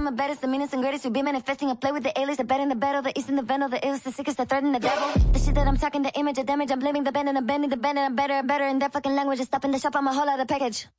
I'm a baddest, the meanest and greatest. You be manifesting, I play with the alias, the bad and the battle, the east and the venom, the illest, the sickest, the threat and the devil. The shit that I'm talking, the image, the damage, I'm blaming the band and I'm bending the band and I'm better and better in that fucking language. It's stopping the shop, I'm a whole other package.